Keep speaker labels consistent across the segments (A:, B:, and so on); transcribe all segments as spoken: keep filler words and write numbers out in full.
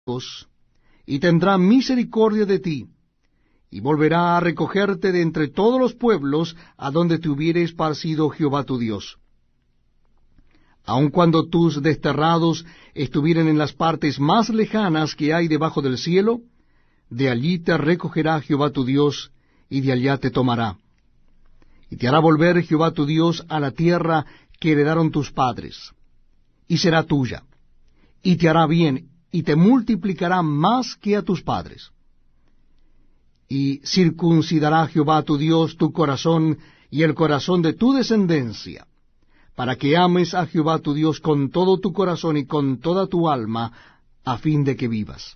A: y tendrá misericordia de ti, y volverá a recogerte de entre todos los pueblos a donde te hubiere esparcido Jehová tu Dios. Aun cuando tus desterrados estuvieren en las partes más lejanas que hay debajo del cielo, de allí te recogerá Jehová tu Dios, y de allá te tomará. Y te hará volver Jehová tu Dios a la tierra que heredaron tus padres, y será tuya, y te hará bien, y te multiplicará más que a tus padres. Y circuncidará Jehová tu Dios tu corazón y el corazón de tu descendencia, para que ames a Jehová tu Dios con todo tu corazón y con toda tu alma, a fin de que vivas.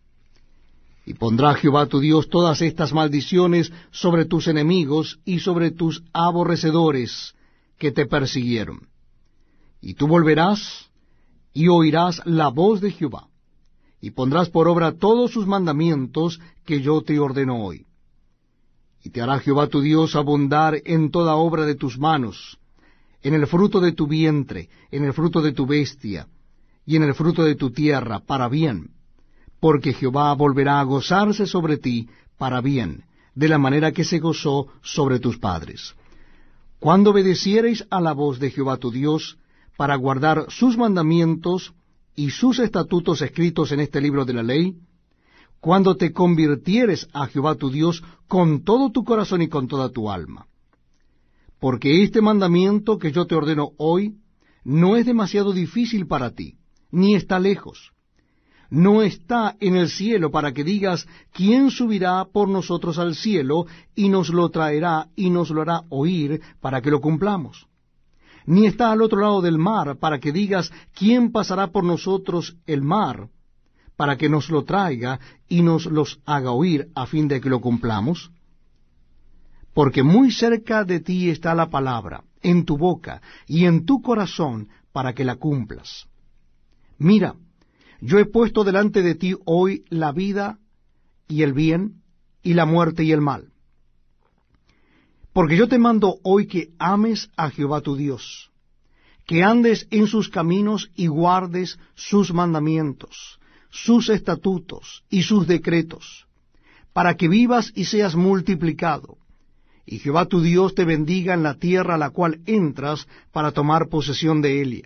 A: Y pondrá Jehová tu Dios todas estas maldiciones sobre tus enemigos y sobre tus aborrecedores que te persiguieron. Y tú volverás y oirás la voz de Jehová, y pondrás por obra todos sus mandamientos que yo te ordeno hoy. Y te hará Jehová tu Dios abundar en toda obra de tus manos, en el fruto de tu vientre, en el fruto de tu bestia, y en el fruto de tu tierra, para bien, porque Jehová volverá a gozarse sobre ti para bien, de la manera que se gozó sobre tus padres. Cuando obedeciereis a la voz de Jehová tu Dios, para guardar sus mandamientos y sus estatutos escritos en este libro de la ley, cuando te convirtieres a Jehová tu Dios con todo tu corazón y con toda tu alma. Porque este mandamiento que yo te ordeno hoy no es demasiado difícil para ti, ni está lejos. No está en el cielo para que digas, ¿quién subirá por nosotros al cielo y nos lo traerá y nos lo hará oír para que lo cumplamos? Ni está al otro lado del mar para que digas, ¿quién pasará por nosotros el mar para que nos lo traiga y nos los haga oír a fin de que lo cumplamos? Porque muy cerca de ti está la palabra, en tu boca y en tu corazón, para que la cumplas. Mira, yo he puesto delante de ti hoy la vida y el bien, y la muerte y el mal. Porque yo te mando hoy que ames a Jehová tu Dios, que andes en sus caminos y guardes sus mandamientos, sus estatutos y sus decretos, para que vivas y seas multiplicado, y Jehová tu Dios te bendiga en la tierra a la cual entras para tomar posesión de ella.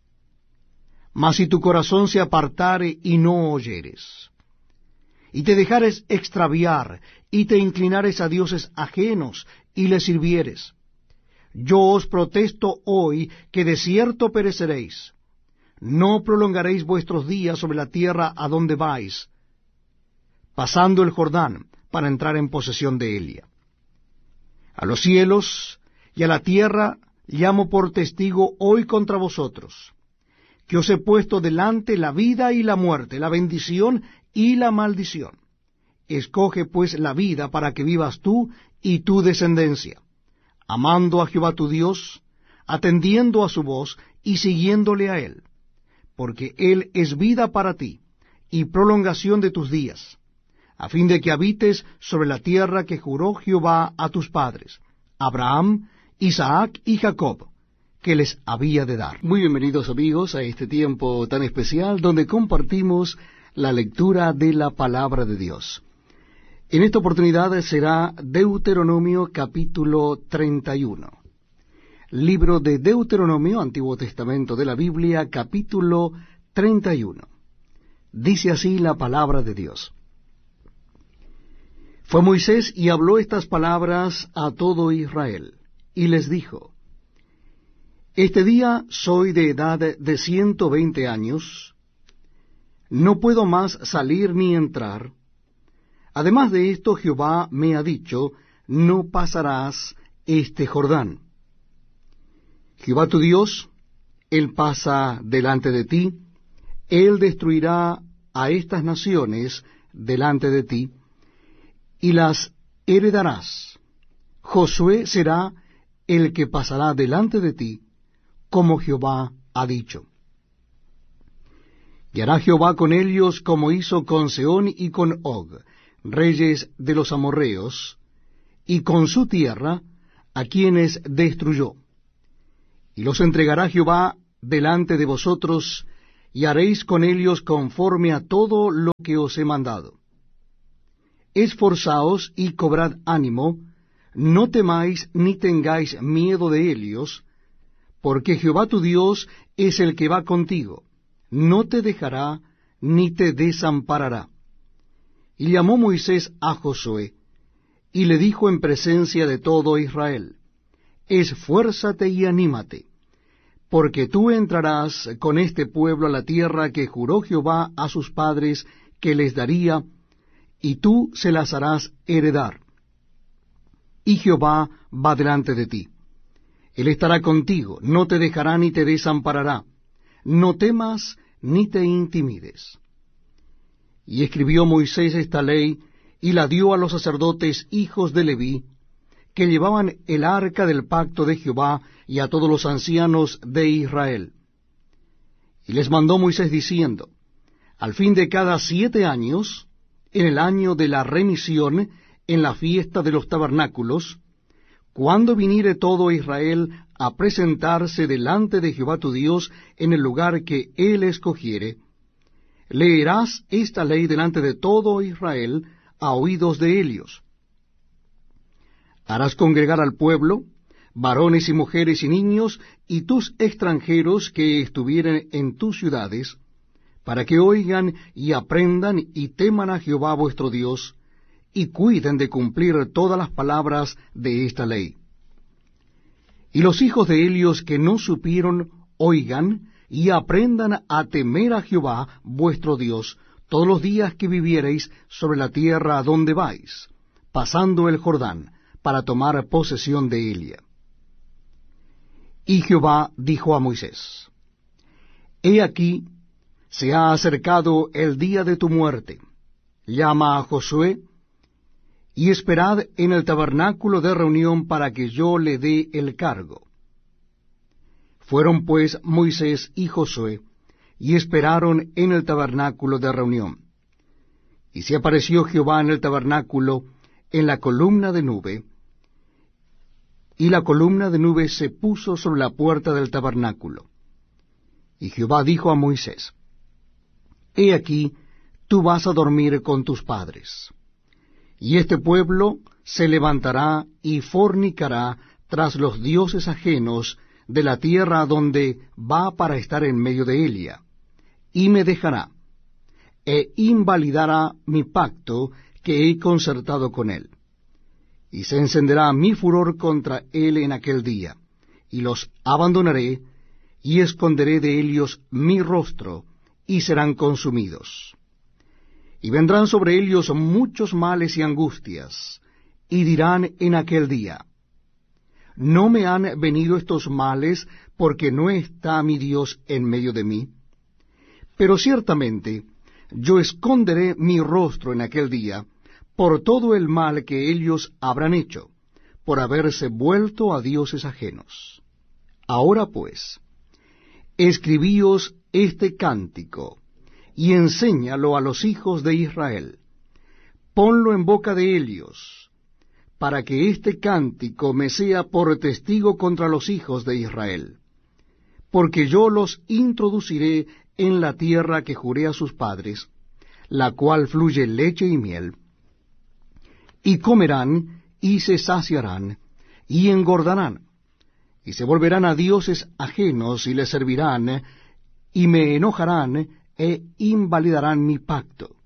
A: Mas si tu corazón se apartare y no oyeres, y te dejares extraviar, y te inclinares a dioses ajenos, y les sirvieres, yo os protesto hoy que de cierto pereceréis, no prolongaréis vuestros días sobre la tierra a donde vais, pasando el Jordán para entrar en posesión de ella. A los cielos y a la tierra llamo por testigo hoy contra vosotros, que os he puesto delante la vida y la muerte, la bendición y la maldición. Escoge pues la vida para que vivas tú y tu descendencia, amando a Jehová tu Dios, atendiendo a su voz y siguiéndole a él, porque él es vida para ti y prolongación de tus días, a fin de que habites sobre la tierra que juró Jehová a tus padres, Abraham, Isaac y Jacob, que les había de dar. Muy bienvenidos amigos a este tiempo tan especial donde compartimos la lectura de la palabra de Dios. En esta oportunidad será Deuteronomio capítulo treinta y uno. Libro de Deuteronomio, Antiguo Testamento de la Biblia, capítulo treinta y uno. Dice así la palabra de Dios. Fue Moisés y habló estas palabras a todo Israel, y les dijo, Este día soy de edad de ciento veinte años, no puedo más salir ni entrar. Además de esto, Jehová me ha dicho, no pasarás este Jordán. Jehová tu Dios, Él pasa delante de ti, Él destruirá a estas naciones delante de ti, y las heredarás. Josué será el que pasará delante de ti, como Jehová ha dicho. Y hará Jehová con ellos como hizo con Sehón y con Og, reyes de los amorreos, y con su tierra, a quienes destruyó. Y los entregará Jehová delante de vosotros, y haréis con ellos conforme a todo lo que os he mandado. Esforzaos y cobrad ánimo, no temáis ni tengáis miedo de ellos, porque Jehová tu Dios es el que va contigo, no te dejará ni te desamparará. Y llamó Moisés a Josué, y le dijo en presencia de todo Israel, esfuérzate y anímate, porque tú entrarás con este pueblo a la tierra que juró Jehová a sus padres que les daría, y tú se las harás heredar. Y Jehová va delante de ti. Él estará contigo, no te dejará ni te desamparará. No temas ni te intimides. Y escribió Moisés esta ley, y la dio a los sacerdotes hijos de Leví, que llevaban el arca del pacto de Jehová, y a todos los ancianos de Israel. Y les mandó Moisés diciendo, al fin de cada siete años, en el año de la remisión, en la fiesta de los tabernáculos, cuando viniere todo Israel a presentarse delante de Jehová tu Dios en el lugar que él escogiere, leerás esta ley delante de todo Israel a oídos de ellos. Harás congregar al pueblo, varones y mujeres y niños, y tus extranjeros que estuvieren en tus ciudades, para que oigan y aprendan y teman a Jehová vuestro Dios, y cuiden de cumplir todas las palabras de esta ley. Y los hijos de Helios que no supieron, oigan y aprendan a temer a Jehová vuestro Dios todos los días que viviereis sobre la tierra a donde vais, pasando el Jordán, para tomar posesión de ella. Y Jehová dijo a Moisés, he aquí, se ha acercado el día de tu muerte. Llama a Josué, y esperad en el tabernáculo de reunión para que yo le dé el cargo. Fueron pues Moisés y Josué, y esperaron en el tabernáculo de reunión. Y se apareció Jehová en el tabernáculo, en la columna de nube, y la columna de nube se puso sobre la puerta del tabernáculo. Y Jehová dijo a Moisés, he aquí, tú vas a dormir con tus padres, y este pueblo se levantará y fornicará tras los dioses ajenos de la tierra donde va para estar en medio de ella, y me dejará, e invalidará mi pacto que he concertado con él. Y se encenderá mi furor contra él en aquel día, y los abandonaré, y esconderé de ellos mi rostro, y serán consumidos. Y vendrán sobre ellos muchos males y angustias, y dirán en aquel día, ¿no me han venido estos males porque no está mi Dios en medio de mí? Pero ciertamente yo esconderé mi rostro en aquel día, por todo el mal que ellos habrán hecho, por haberse vuelto a dioses ajenos. Ahora pues, escribíos este cántico, y enséñalo a los hijos de Israel. Ponlo en boca de ellos, para que este cántico me sea por testigo contra los hijos de Israel. Porque yo los introduciré en la tierra que juré a sus padres, la cual fluye leche y miel, y comerán, y se saciarán, y engordarán, y se volverán a dioses ajenos, y les servirán, y me enojarán, e invalidarán mi pacto.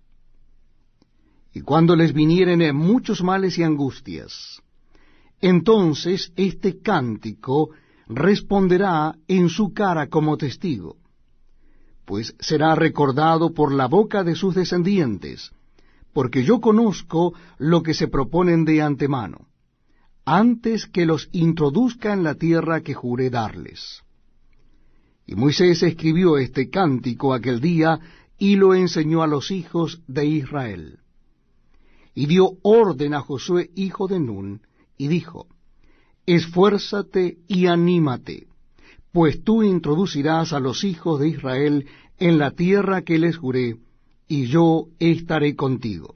A: Y cuando les vinieren muchos males y angustias, entonces este cántico responderá en su cara como testigo, pues será recordado por la boca de sus descendientes, porque yo conozco lo que se proponen de antemano, antes que los introduzca en la tierra que juré darles. Y Moisés escribió este cántico aquel día, y lo enseñó a los hijos de Israel. Y dio orden a Josué hijo de Nun, y dijo, esfuérzate y anímate, pues tú introducirás a los hijos de Israel en la tierra que les juré, y yo estaré contigo.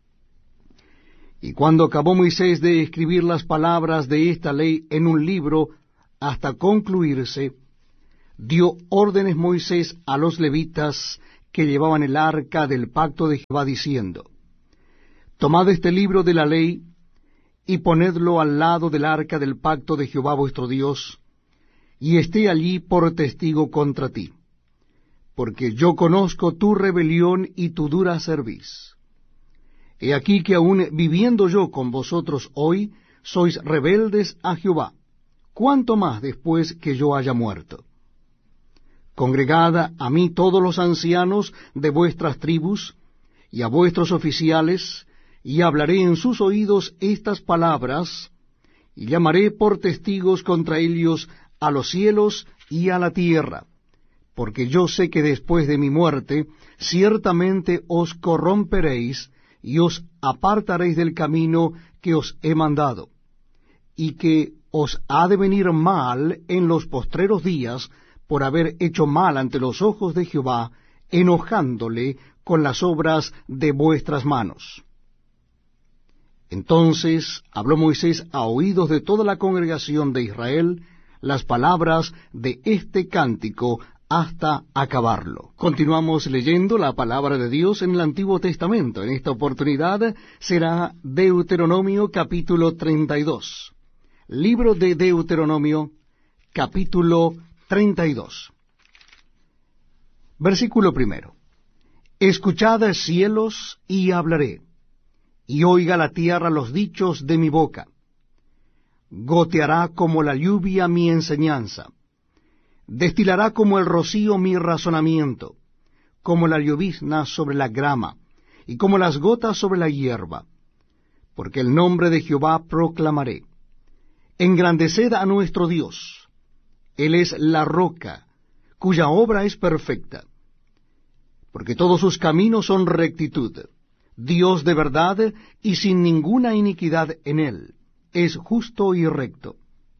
A: Y cuando acabó Moisés de escribir las palabras de esta ley en un libro hasta concluirse, dio órdenes Moisés a los levitas que llevaban el arca del pacto de Jehová, diciendo: Tomad este libro de la ley, y ponedlo al lado del arca del pacto de Jehová vuestro Dios, y esté allí por testigo contra ti. Porque yo conozco tu rebelión y tu dura cerviz. He aquí que aun viviendo yo con vosotros hoy, sois rebeldes a Jehová, cuánto más después que yo haya muerto. Congregad a mí todos los ancianos de vuestras tribus, y a vuestros oficiales, y hablaré en sus oídos estas palabras, y llamaré por testigos contra ellos a los cielos y a la tierra, porque yo sé que después de mi muerte ciertamente os corromperéis, y os apartaréis del camino que os he mandado, y que os ha de venir mal en los postreros días por haber hecho mal ante los ojos de Jehová, enojándole con las obras de vuestras manos. Entonces habló Moisés a oídos de toda la congregación de Israel las palabras de este cántico hasta acabarlo. Continuamos leyendo la palabra de Dios en el Antiguo Testamento. En esta oportunidad será Deuteronomio capítulo treinta y dos. Libro de Deuteronomio capítulo treinta y dos. Versículo primero. Escuchad, cielos, y hablaré, y oiga la tierra los dichos de mi boca. Goteará como la lluvia mi enseñanza, destilará como el rocío mi razonamiento, como la llovizna sobre la grama, y como las gotas sobre la hierba. Porque el nombre de Jehová proclamaré. Engrandeced a nuestro Dios. Él es la roca, cuya obra es perfecta. Porque todos sus caminos son rectitud. Dios de verdad y sin ninguna iniquidad en él. Es justo y recto.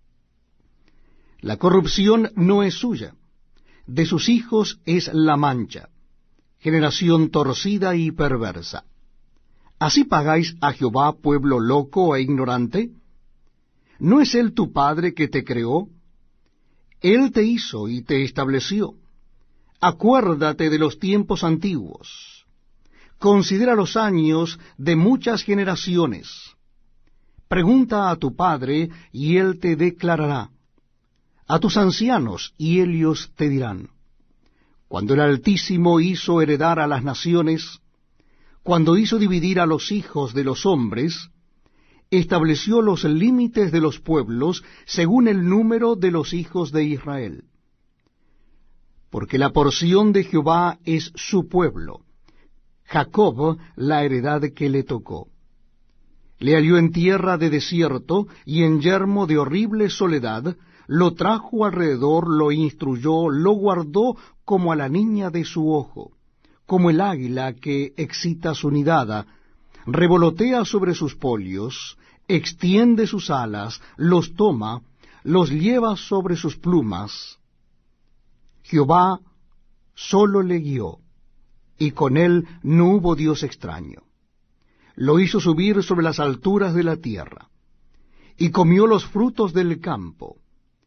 A: La corrupción no es suya, de sus hijos es la mancha, generación torcida y perversa. ¿Así pagáis a Jehová, pueblo loco e ignorante? ¿No es él tu padre que te creó? Él te hizo y te estableció. Acuérdate de los tiempos antiguos. Considera los años de muchas generaciones. Pregunta a tu padre, y él te declarará. A tus ancianos, y ellos te dirán. Cuando el Altísimo hizo heredar a las naciones, cuando hizo dividir a los hijos de los hombres, estableció los límites de los pueblos según el número de los hijos de Israel. Porque la porción de Jehová es su pueblo, Jacob la heredad que le tocó. Le halló en tierra de desierto y en yermo de horrible soledad, lo trajo alrededor, lo instruyó, lo guardó como a la niña de su ojo, como el águila que excita su nidada, revolotea sobre sus polios, extiende sus alas, los toma, los lleva sobre sus plumas. Jehová solo le guió, y con él no hubo Dios extraño. Lo hizo subir sobre las alturas de la tierra, y comió los frutos del campo,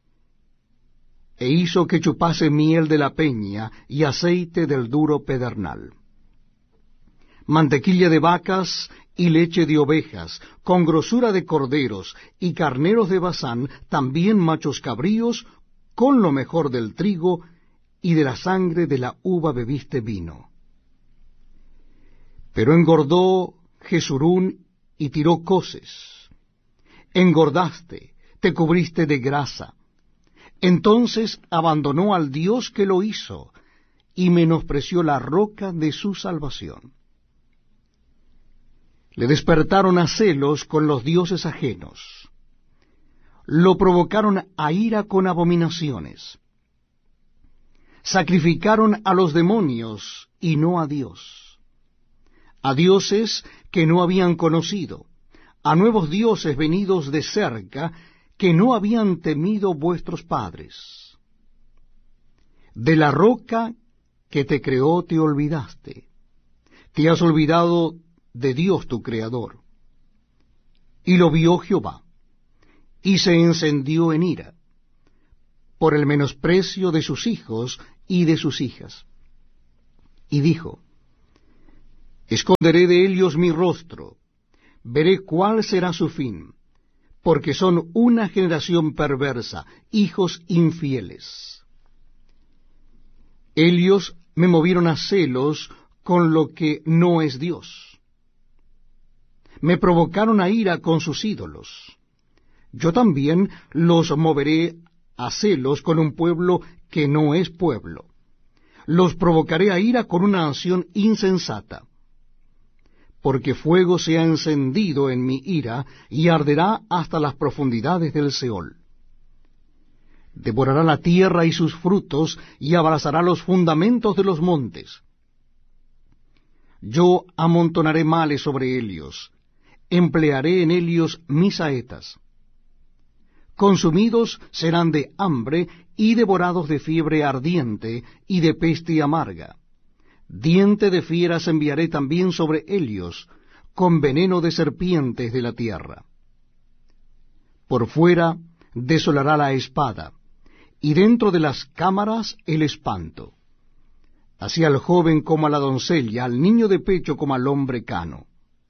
A: e hizo que chupase miel de la peña y aceite del duro pedernal. Mantequilla de vacas y leche de ovejas, con grosura de corderos y carneros de Basán, también machos cabríos, con lo mejor del trigo, y de la sangre de la uva bebiste vino. Pero engordó Jesurún y tiró coces. Engordaste, te cubriste de grasa. Entonces abandonó al Dios que lo hizo, y menospreció la roca de su salvación. Le despertaron a celos con los dioses ajenos. Lo provocaron a ira con abominaciones. Sacrificaron a los demonios y no a Dios. A dioses que no habían conocido, a nuevos dioses venidos de cerca, que no habían temido vuestros padres. De la roca que te creó te olvidaste. Te has olvidado de Dios tu Creador. Y lo vio Jehová, y se encendió en ira, por el menosprecio de sus hijos y de sus hijas. Y dijo, esconderé de ellos mi rostro, veré cuál será su fin, porque son una generación perversa, hijos infieles. Ellos me movieron a celos con lo que no es Dios. Me provocaron a ira con sus ídolos. Yo también los moveré a celos con un pueblo que no es pueblo. Los provocaré a ira con una nación insensata. Porque fuego se ha encendido en mi ira, y arderá hasta las profundidades del Seol. Devorará la tierra y sus frutos, y abrazará los fundamentos de los montes. Yo amontonaré males sobre ellos, emplearé en ellos mis saetas. Consumidos serán de hambre, y devorados de fiebre ardiente, y de peste amarga. Diente de fieras enviaré también sobre ellos, con veneno de serpientes de la tierra. Por fuera desolará la espada, y dentro de las cámaras el espanto, así al joven como a la doncella, al niño de pecho como al hombre cano.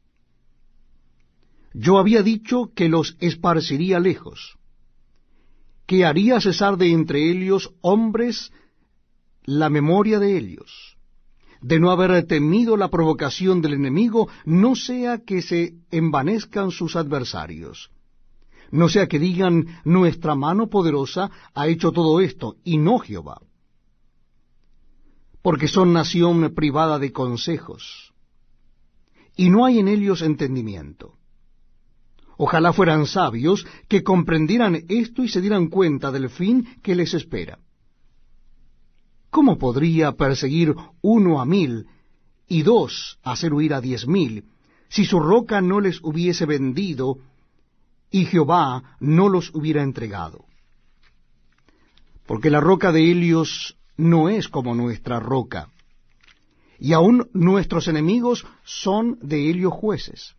A: Yo había dicho que los esparciría lejos, que haría cesar de entre ellos hombres la memoria de ellos, de no haber temido la provocación del enemigo, no sea que se envanezcan sus adversarios, no sea que digan, nuestra mano poderosa ha hecho todo esto, y no Jehová. Porque son nación privada de consejos, y no hay en ellos entendimiento. Ojalá fueran sabios que comprendieran esto y se dieran cuenta del fin que les espera. ¿Cómo podría perseguir uno a mil y dos hacer huir a diez mil, si su roca no les hubiese vendido y Jehová no los hubiera entregado? Porque la roca de Helios no es como nuestra roca, y aun nuestros enemigos son de Helios jueces.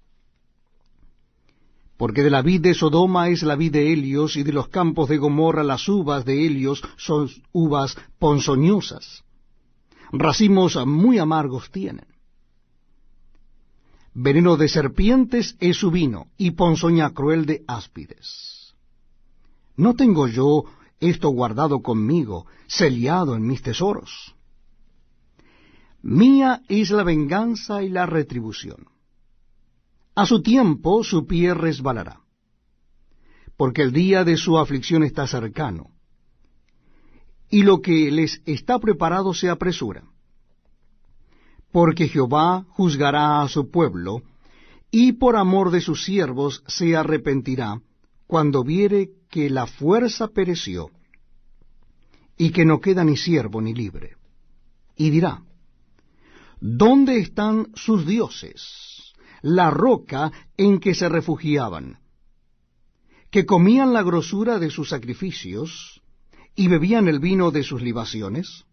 A: Porque de la vid de Sodoma es la vid de Helios, y de los campos de Gomorra las uvas de Helios son uvas ponzoñosas. Racimos muy amargos tienen. Veneno de serpientes es su vino, y ponzoña cruel de áspides. ¿No tengo yo esto guardado conmigo, sellado en mis tesoros? Mía es la venganza y la retribución. A su tiempo su pie resbalará, porque el día de su aflicción está cercano, y lo que les está preparado se apresura. Porque Jehová juzgará a su pueblo, y por amor de sus siervos se arrepentirá, cuando viere que la fuerza pereció, y que no queda ni siervo ni libre. Y dirá, ¿dónde están sus dioses? La roca en que se refugiaban, que comían la grosura de sus sacrificios y bebían el vino de sus libaciones.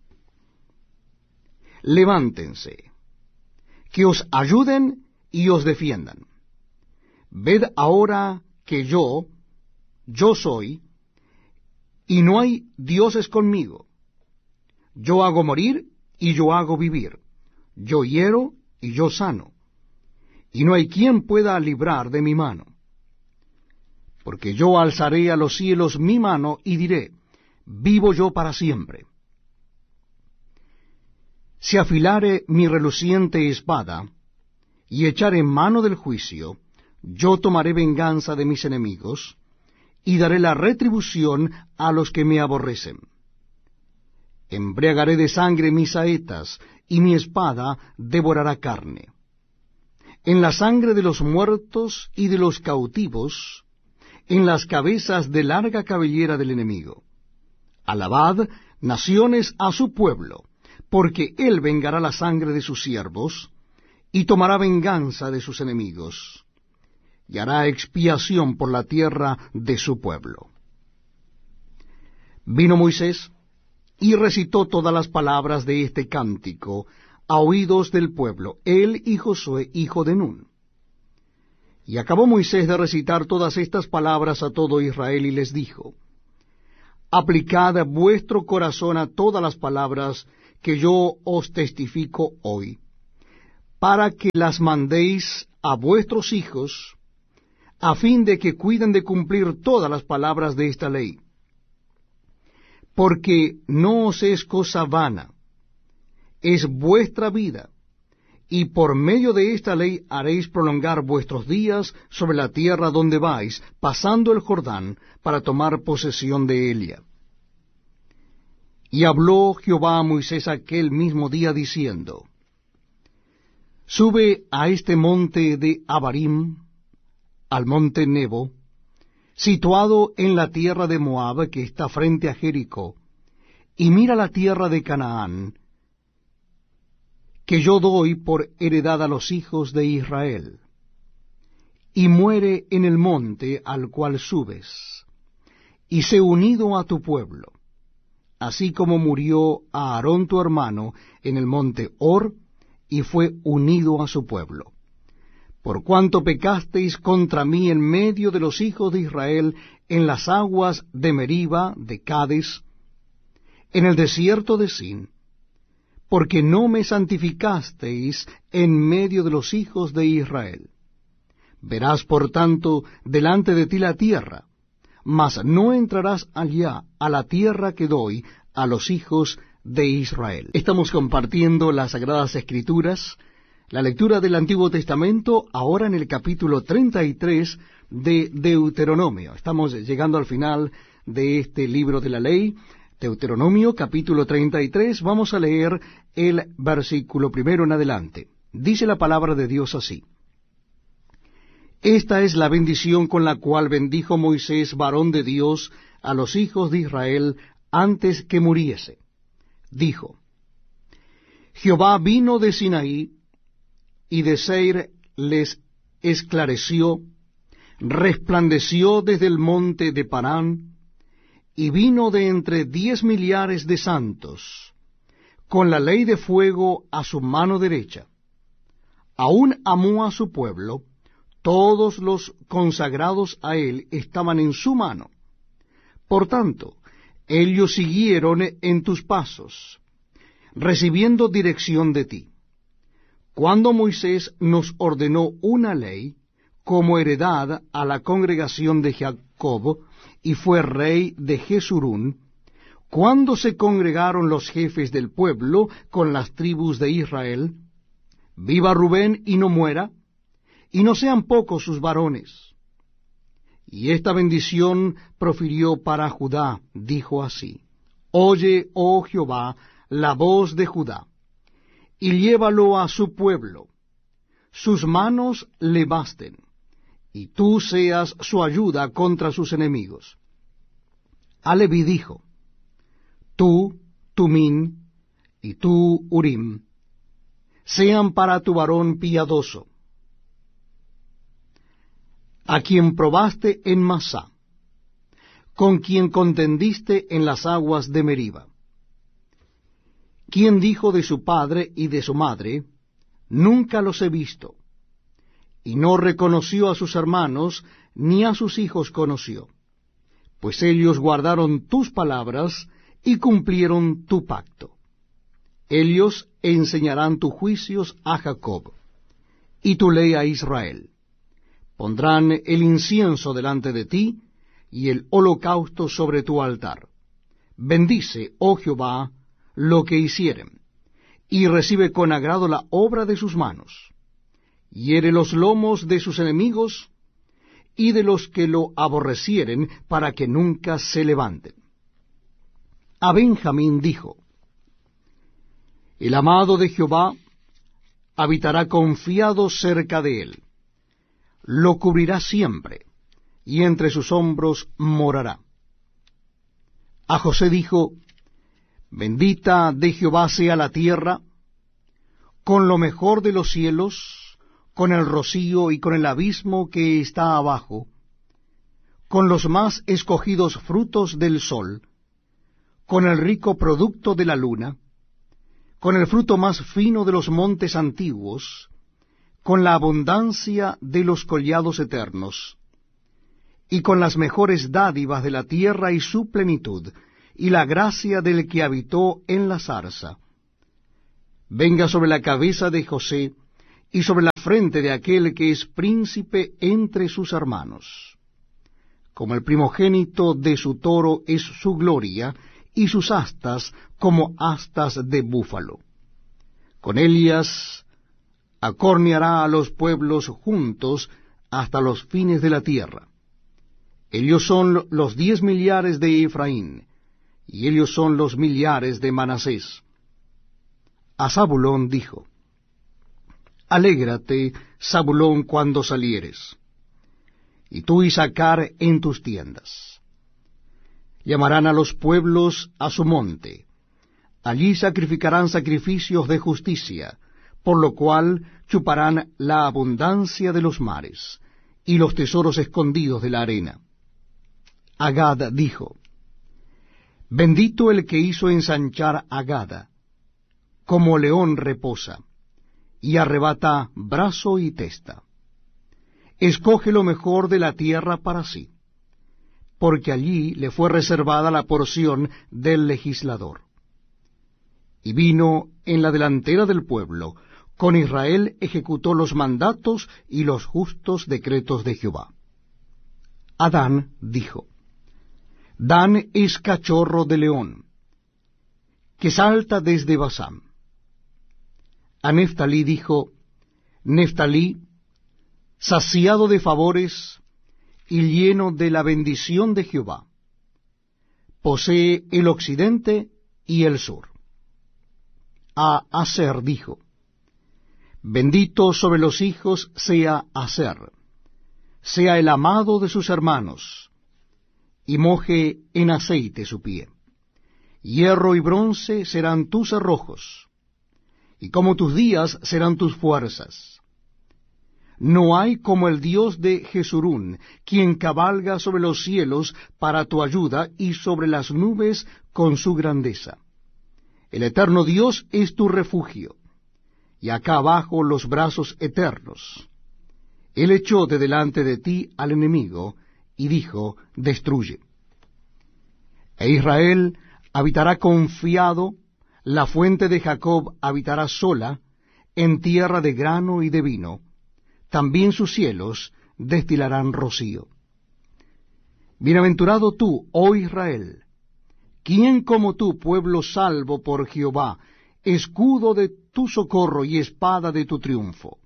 A: Levántense, que os ayuden y os defiendan. Ved ahora que yo, yo soy, y no hay dioses conmigo. Yo hago morir y yo hago vivir. Yo hiero y yo sano. Y no hay quien pueda librar de mi mano. Porque yo alzaré a los cielos mi mano y diré, vivo yo para siempre. Si afilare mi reluciente espada, y echare mano del juicio, yo tomaré venganza de mis enemigos, y daré la retribución a los que me aborrecen. Embriagaré de sangre mis saetas, y mi espada devorará carne. En la sangre de los muertos y de los cautivos, en las cabezas de larga cabellera del enemigo. Alabad, naciones, a su pueblo, porque él vengará la sangre de sus siervos, y tomará venganza de sus enemigos, y hará expiación por la tierra de su pueblo. Vino Moisés, y recitó todas las palabras de este cántico, a oídos del pueblo, él y Josué, hijo de Nun. Y acabó Moisés de recitar todas estas palabras a todo Israel, y les dijo, aplicad vuestro corazón a todas las palabras que yo os testifico hoy, para que las mandéis a vuestros hijos, a fin de que cuiden de cumplir todas las palabras de esta ley. Porque no os es cosa vana, es vuestra vida, y por medio de esta ley haréis prolongar vuestros días sobre la tierra donde vais, pasando el Jordán, para tomar posesión de ella. Y habló Jehová a Moisés aquel mismo día, diciendo, Sube a este monte de Abarim, al monte Nebo, situado en la tierra de Moab, que está frente a Jericó, y mira la tierra de Canaán, que yo doy por heredad a los hijos de Israel, y muere en el monte al cual subes, y sé unido a tu pueblo, así como murió a Aarón tu hermano en el monte Hor, y fue unido a su pueblo. Por cuanto pecasteis contra mí en medio de los hijos de Israel, en las aguas de Meriba, de Cades, en el desierto de Sin, porque no me santificasteis en medio de los hijos de Israel. Verás, por tanto, delante de ti la tierra, mas no entrarás allá a la tierra que doy a los hijos de Israel. Estamos compartiendo las Sagradas Escrituras, la lectura del Antiguo Testamento, ahora en el capítulo treinta y tres de Deuteronomio. Estamos llegando al final de este libro de la ley, Deuteronomio, capítulo treinta y tres. Vamos a leer el versículo primero en adelante. Dice la palabra de Dios así: Esta es la bendición con la cual bendijo Moisés, varón de Dios, a los hijos de Israel antes que muriese. Dijo: Jehová vino de Sinaí, y de Seir les esclareció, resplandeció desde el monte de Parán, y vino de entre diez millares de santos, con la ley de fuego a su mano derecha. Aún amó a su pueblo, todos los consagrados a él estaban en su mano. Por tanto, ellos siguieron en tus pasos, recibiendo dirección de ti. Cuando Moisés nos ordenó una ley, como heredad a la congregación de Jacob, y fue rey de Jesurún, cuando se congregaron los jefes del pueblo con las tribus de Israel, viva Rubén y no muera, y no sean pocos sus varones. Y esta bendición profirió para Judá, dijo así: Oye, oh Jehová, la voz de Judá, y llévalo a su pueblo, sus manos le basten, y tú seas su ayuda contra sus enemigos. A Leví dijo: Tú, Tumín, y tú, Urim, sean para tu varón piadoso, a quien probaste en Masá, con quien contendiste en las aguas de Meriba, quien dijo de su padre y de su madre: Nunca los he visto, y no reconoció a sus hermanos, ni a sus hijos conoció, pues ellos guardaron tus palabras y cumplieron tu pacto. Ellos enseñarán tus juicios a Jacob, y tu ley a Israel. Pondrán el incienso delante de ti, y el holocausto sobre tu altar. Bendice, oh Jehová, lo que hicieren, y recibe con agrado la obra de sus manos. Hiere los lomos de sus enemigos, y de los que lo aborrecieren, para que nunca se levanten. A Benjamín dijo: El amado de Jehová habitará confiado cerca de él. Lo cubrirá siempre, y entre sus hombros morará. A José dijo: Bendita de Jehová sea la tierra, con lo mejor de los cielos, con el rocío y con el abismo que está abajo, con los más escogidos frutos del sol, con el rico producto de la luna, con el fruto más fino de los montes antiguos, con la abundancia de los collados eternos, y con las mejores dádivas de la tierra y su plenitud, y la gracia del que habitó en la zarza, venga sobre la cabeza de José, y sobre la frente de aquel que es príncipe entre sus hermanos. Como el primogénito de su toro es su gloria, y sus astas como astas de búfalo. Con ellas acorneará a los pueblos juntos hasta los fines de la tierra. Ellos son los diez millares de Efraín, y ellos son los millares de Manasés. A Zabulón dijo: Alégrate, Zabulón, cuando salieres, y tú, Isacar, en tus tiendas. Llamarán a los pueblos a su monte, allí sacrificarán sacrificios de justicia, por lo cual chuparán la abundancia de los mares, y los tesoros escondidos de la arena. A Gad dijo: Bendito el que hizo ensanchar a Gad, como león reposa, y arrebata brazo y testa. Escoge lo mejor de la tierra para sí, porque allí le fue reservada la porción del legislador. Y vino en la delantera del pueblo, con Israel ejecutó los mandatos y los justos decretos de Jehová. A Dan dijo: Dan es cachorro de león, que salta desde Basán. A Neftalí dijo: Neftalí, saciado de favores y lleno de la bendición de Jehová, posee el occidente y el sur. A Aser dijo: Bendito sobre los hijos sea Aser, sea el amado de sus hermanos, y moje en aceite su pie. Hierro y bronce serán tus cerrojos, y como tus días serán tus fuerzas. No hay como el Dios de Jesurún, quien cabalga sobre los cielos para tu ayuda, y sobre las nubes con su grandeza. El eterno Dios es tu refugio, y acá abajo los brazos eternos. Él echó de delante de ti al enemigo, y dijo: Destruye. E Israel habitará confiado, la fuente de Jacob habitará sola, en tierra de grano y de vino, también sus cielos destilarán rocío. Bienaventurado tú, oh Israel, ¿quién como tú, pueblo salvo por Jehová, escudo de tu socorro y espada de tu triunfo?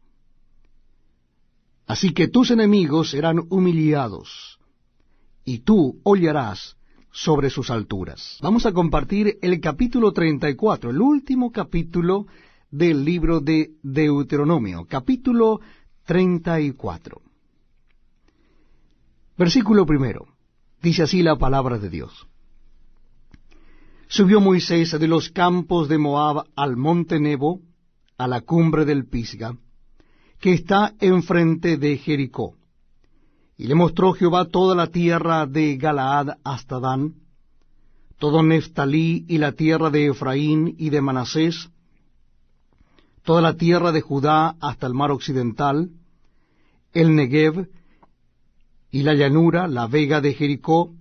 A: Así que tus enemigos serán humillados, y tú hollarás sobre sus alturas. Vamos a compartir el capítulo treinta y cuatro, el último capítulo del libro de Deuteronomio, capítulo treinta y cuatro. Versículo primero. Dice así la palabra de Dios. Subió Moisés de los campos de Moab al monte Nebo, a la cumbre del Pisga, que está enfrente de Jericó. Y le mostró Jehová toda la tierra de Galaad hasta Dan, todo Neftalí y la tierra de Efraín y de Manasés, toda la tierra de Judá hasta el mar occidental, el Negev y la llanura, la vega de Jericó,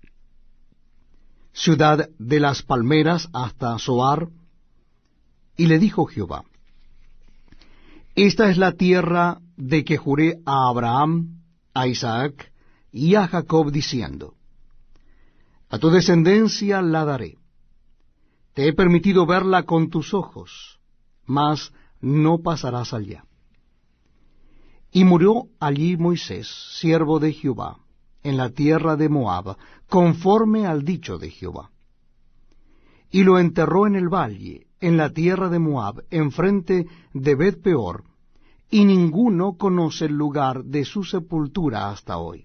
A: ciudad de las palmeras hasta Zoar. Y le dijo Jehová: Esta es la tierra de que juré a Abraham, a Isaac y a Jacob, diciendo: A tu descendencia la daré. Te he permitido verla con tus ojos, mas no pasarás allá. Y murió allí Moisés, siervo de Jehová, en la tierra de Moab, conforme al dicho de Jehová. Y lo enterró en el valle, en la tierra de Moab, enfrente de Bet-peor, y ninguno conoce el lugar de su sepultura hasta hoy.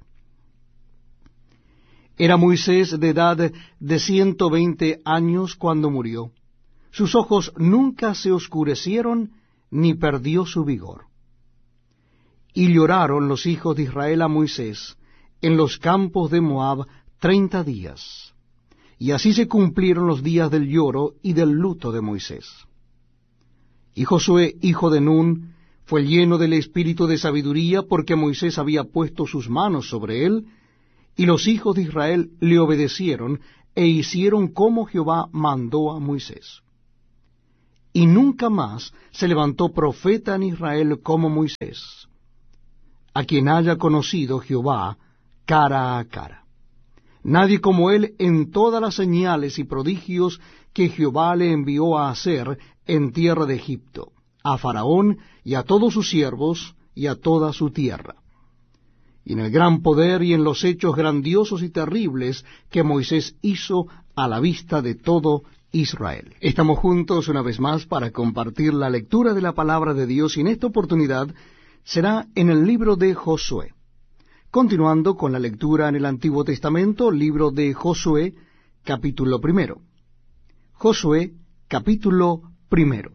A: Era Moisés de edad de ciento veinte años cuando murió. Sus ojos nunca se oscurecieron, ni perdió su vigor. Y lloraron los hijos de Israel a Moisés en los campos de Moab treinta días. Y así se cumplieron los días del lloro y del luto de Moisés. Y Josué, hijo de Nun, fue lleno del espíritu de sabiduría, porque Moisés había puesto sus manos sobre él, Y los hijos de Israel le obedecieron, e hicieron como Jehová mandó a Moisés. Y nunca más se levantó profeta en Israel como Moisés, a quien haya conocido Jehová cara a cara. Nadie como él en todas las señales y prodigios que Jehová le envió a hacer en tierra de Egipto, a Faraón y a todos sus siervos y a toda su tierra. Y en el gran poder y en los hechos grandiosos y terribles que Moisés hizo a la vista de todo Israel. Estamos juntos una vez más para compartir la lectura de la palabra de Dios, y en esta oportunidad será en el libro de Josué. Continuando con la lectura en el Antiguo Testamento, libro de Josué, capítulo primero. Josué, capítulo primero.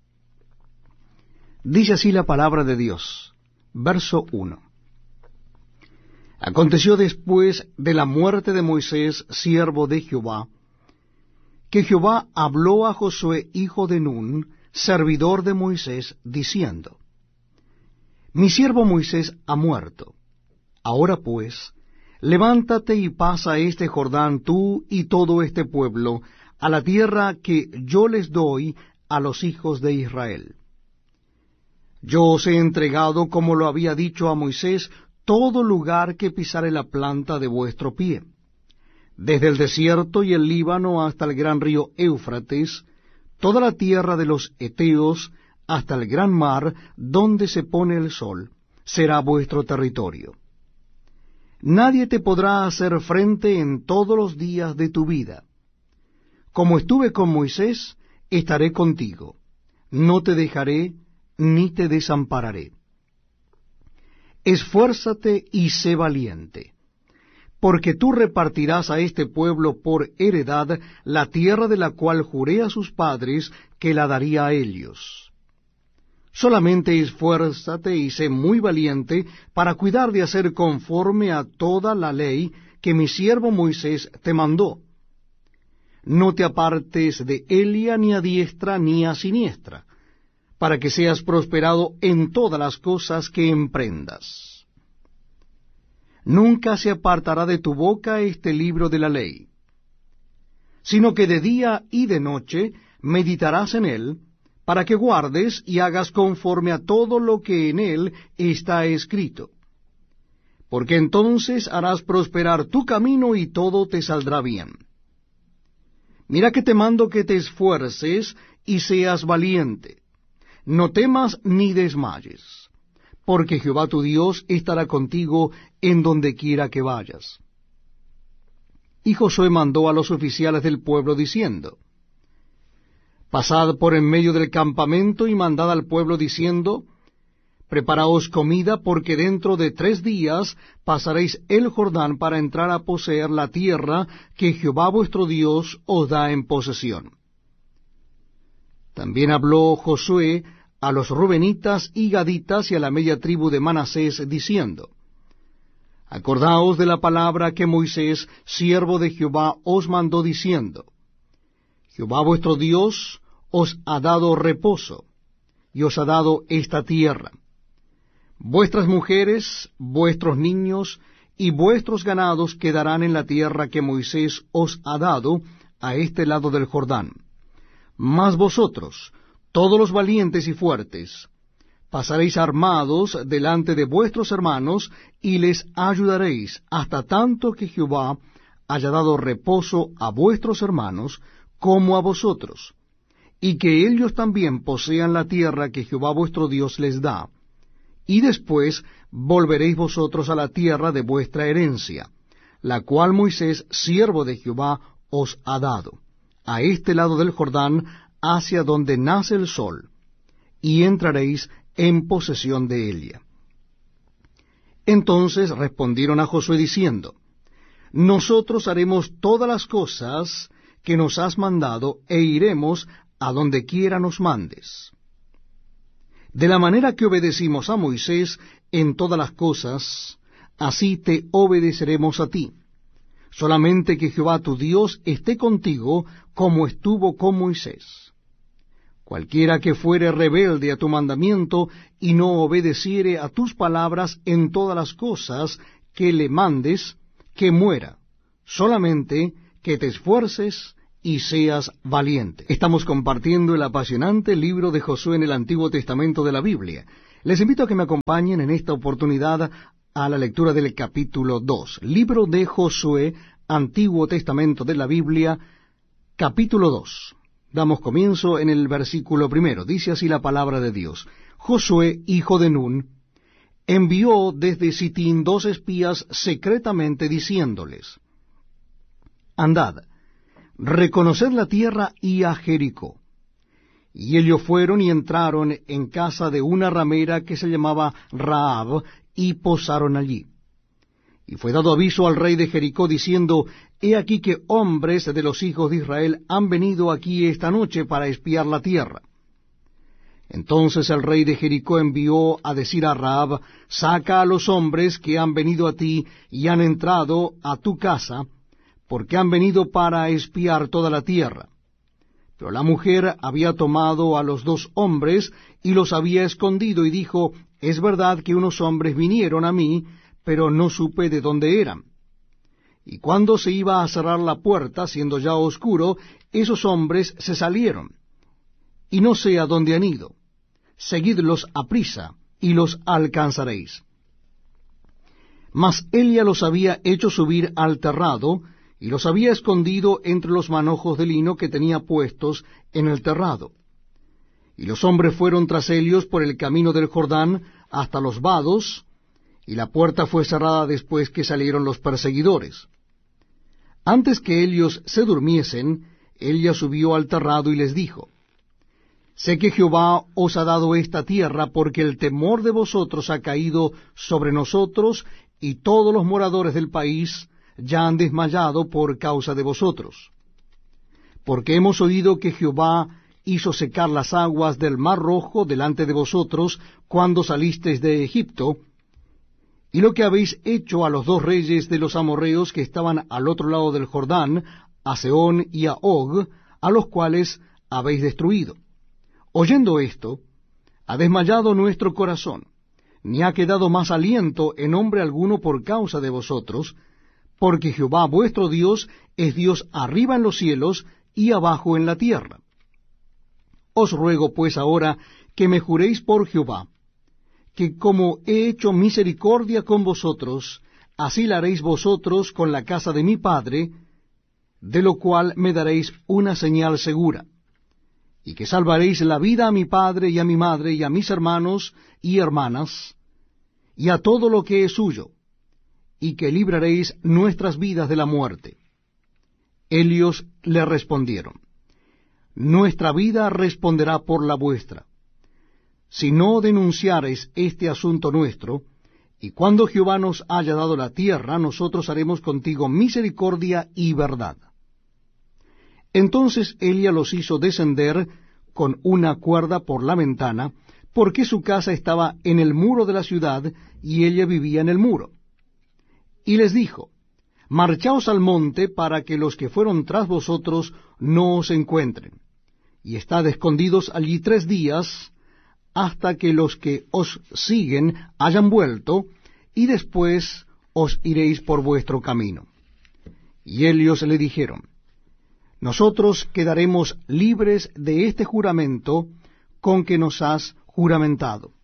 A: Dice así la palabra de Dios, verso uno. Aconteció después de la muerte de Moisés, siervo de Jehová, que Jehová habló a Josué, hijo de Nun, servidor de Moisés, diciendo: Mi siervo Moisés ha muerto. Ahora pues, levántate y pasa este Jordán tú y todo este pueblo a la tierra que yo les doy a los hijos de Israel. Yo os he entregado, como lo había dicho a Moisés, todo lugar que pisare la planta de vuestro pie, desde el desierto y el Líbano hasta el gran río Éufrates, toda la tierra de los Heteos hasta el gran mar donde se pone el sol, será vuestro territorio. Nadie te podrá hacer frente en todos los días de tu vida. Como estuve con Moisés, estaré contigo. No te dejaré ni te desampararé. Esfuérzate y sé valiente, porque tú repartirás a este pueblo por heredad la tierra de la cual juré a sus padres que la daría a ellos. Solamente esfuérzate y sé muy valiente para cuidar de hacer conforme a toda la ley que mi siervo Moisés te mandó. No te apartes de ella ni a diestra ni a siniestra, para que seas prosperado en todas las cosas que emprendas. Nunca se apartará de tu boca este libro de la ley, sino que de día y de noche meditarás en él, para que guardes y hagas conforme a todo lo que en él está escrito. Porque entonces harás prosperar tu camino y todo te saldrá bien. Mira que te mando que te esfuerces y seas valiente. No temas ni desmayes, porque Jehová tu Dios estará contigo en donde quiera que vayas. Y Josué mandó a los oficiales del pueblo diciendo: Pasad por en medio del campamento y mandad al pueblo diciendo: Preparaos comida, porque dentro de tres días pasaréis el Jordán para entrar a poseer la tierra que Jehová vuestro Dios os da en posesión. También habló Josué a los rubenitas y gaditas y a la media tribu de Manasés, diciendo: Acordaos de la palabra que Moisés, siervo de Jehová, os mandó, diciendo: Jehová vuestro Dios os ha dado reposo, y os ha dado esta tierra. Vuestras mujeres, vuestros niños y vuestros ganados quedarán en la tierra que Moisés os ha dado a este lado del Jordán. Mas vosotros, todos los valientes y fuertes, pasaréis armados delante de vuestros hermanos, y les ayudaréis hasta tanto que Jehová haya dado reposo a vuestros hermanos como a vosotros, y que ellos también posean la tierra que Jehová vuestro Dios les da. Y después volveréis vosotros a la tierra de vuestra herencia, la cual Moisés, siervo de Jehová, os ha dado, a este lado del Jordán, hacia donde nace el sol, y entraréis en posesión de ella. Entonces respondieron a Josué diciendo: Nosotros haremos todas las cosas que nos has mandado, e iremos a donde quiera nos mandes. De la manera que obedecimos a Moisés en todas las cosas, así te obedeceremos a ti. Solamente que Jehová tu Dios esté contigo, como estuvo con Moisés. Cualquiera que fuere rebelde a tu mandamiento, y no obedeciere a tus palabras en todas las cosas que le mandes, que muera, solamente que te esfuerces y seas valiente. Estamos compartiendo el apasionante libro de Josué en el Antiguo Testamento de la Biblia. Les invito a que me acompañen en esta oportunidad a la lectura del capítulo dos. Libro de Josué, Antiguo Testamento de la Biblia, capítulo dos. Damos comienzo en el versículo primero. Dice así la palabra de Dios. Josué, hijo de Nun, envió desde Sitín dos espías secretamente diciéndoles: Andad, reconoced la tierra y a Jericó. Y ellos fueron y entraron en casa de una ramera que se llamaba Rahab, y posaron allí. Y fue dado aviso al rey de Jericó, diciendo: He aquí que hombres de los hijos de Israel han venido aquí esta noche para espiar la tierra. Entonces el rey de Jericó envió a decir a Rahab: Saca a los hombres que han venido a ti y han entrado a tu casa, porque han venido para espiar toda la tierra. Pero la mujer había tomado a los dos hombres y los había escondido, y dijo: Es verdad que unos hombres vinieron a mí, pero no supe de dónde eran. Y cuando se iba a cerrar la puerta, siendo ya oscuro, esos hombres se salieron, y no sé a dónde han ido. Seguidlos aprisa, y los alcanzaréis. Mas ella los había hecho subir al terrado, y los había escondido entre los manojos de lino que tenía puestos en el terrado. Y los hombres fueron tras ellos por el camino del Jordán hasta los vados, y la puerta fue cerrada después que salieron los perseguidores. Antes que ellos se durmiesen, ella subió al terrado y les dijo: Sé que Jehová os ha dado esta tierra, porque el temor de vosotros ha caído sobre nosotros, y todos los moradores del país ya han desmayado por causa de vosotros. Porque hemos oído que Jehová hizo secar las aguas del mar Rojo delante de vosotros cuando salisteis de Egipto, y lo que habéis hecho a los dos reyes de los amorreos que estaban al otro lado del Jordán, a Sehón y a Og, a los cuales habéis destruido. Oyendo esto, ha desmayado nuestro corazón, ni ha quedado más aliento en hombre alguno por causa de vosotros, porque Jehová vuestro Dios es Dios arriba en los cielos y abajo en la tierra. Os ruego pues ahora que me juréis por Jehová, que como he hecho misericordia con vosotros, así la haréis vosotros con la casa de mi padre, de lo cual me daréis una señal segura, y que salvaréis la vida a mi padre y a mi madre y a mis hermanos y hermanas, y a todo lo que es suyo, y que libraréis nuestras vidas de la muerte. Ellos le respondieron: Nuestra vida responderá por la vuestra, si no denunciareis este asunto nuestro, y cuando Jehová nos haya dado la tierra, nosotros haremos contigo misericordia y verdad. Entonces ella los hizo descender con una cuerda por la ventana, porque su casa estaba en el muro de la ciudad, y ella vivía en el muro. Y les dijo: Marchaos al monte, para que los que fueron tras vosotros no os encuentren, y estad escondidos allí tres días, hasta que los que os siguen hayan vuelto, y después os iréis por vuestro camino. Y ellos le dijeron: Nosotros quedaremos libres de este juramento con que nos has juramentado.